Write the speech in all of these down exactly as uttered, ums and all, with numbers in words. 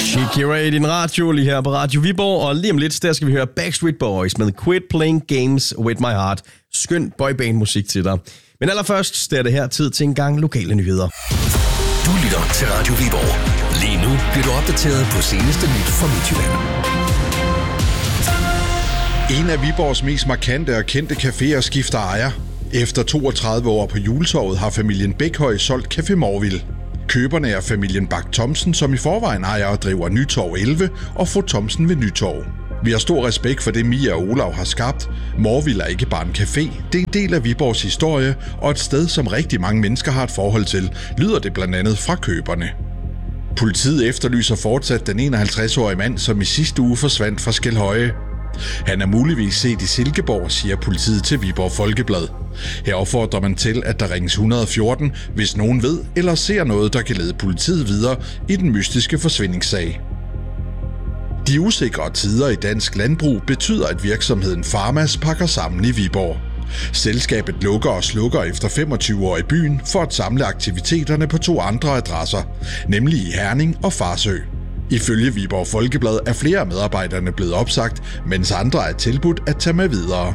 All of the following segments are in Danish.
Shakira i din radio, lige her på Radio Viborg, og lige om lidt, der skal vi høre Backstreet Boys med Quit Playing Games With My Heart. Skøn boyband-musik til dig. Men allerførst, der er det her tid til en gang lokale nyheder. Du lytter til Radio Viborg. Lige nu bliver du opdateret på seneste nyt fra Midtjylland. En af Viborgs mest markante og kendte caféer skifter ejer. Efter toogtredive år på Juletorvet har familien Bækhøj solgt Café Morville. Køberne er familien Bak Thomsen, som i forvejen ejer og driver Nytorv elleve og Fru Thomsen ved Nytorv. Vi har stor respekt for det, Mia og Olav har skabt. Morville er ikke bare en café, det er en del af Viborgs historie og et sted, som rigtig mange mennesker har et forhold til, lyder det blandt andet fra køberne. Politiet efterlyser fortsat den enoghalvtreds-årige mand, som i sidste uge forsvandt fra Skelhøje. Han er muligvis set i Silkeborg, siger politiet til Viborg Folkeblad. Her opfordrer man til, at der ringes et hundrede og fjorten, hvis nogen ved eller ser noget, der kan lede politiet videre i den mystiske forsvindingssag. De usikre tider i dansk landbrug betyder, at virksomheden Farmas pakker sammen i Viborg. Selskabet lukker og slukker efter femogtyve år i byen for at samle aktiviteterne på to andre adresser, nemlig i Herning og Farsø. Ifølge Viborg Folkeblad er flere af medarbejderne blevet opsagt, mens andre er tilbudt at tage med videre.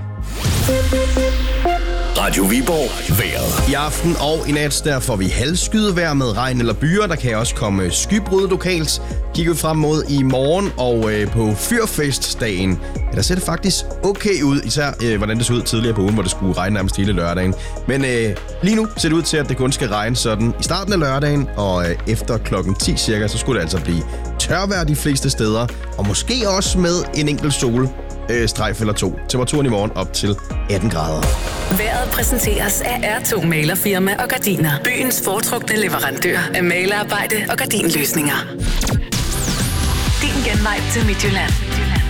Radio Viborg vejret. I aften og i nat, der får vi halvskydevejr med regn eller byer. Der kan også komme skybrud lokalt. Kigger vi frem mod i morgen og øh, på Fyrfestdagen, ja, der ser det faktisk okay ud. Især øh, hvordan det så ud tidligere på ugen, hvor det skulle regne nærmest hele lørdagen. Men øh, lige nu ser det ud til, at det kun skal regne sådan i starten af lørdagen. Og øh, efter klokken ti cirka, så skulle det altså blive tørvejr de fleste steder. Og måske også med en enkelt sol. Øh, strejf eller to. Temperaturen i morgen op til atten grader. Vejret præsenteres af R to Malerfirma og Gardiner. Byens foretrukne leverandør af malerarbejde og gardinløsninger. Din genvej til Midtjylland.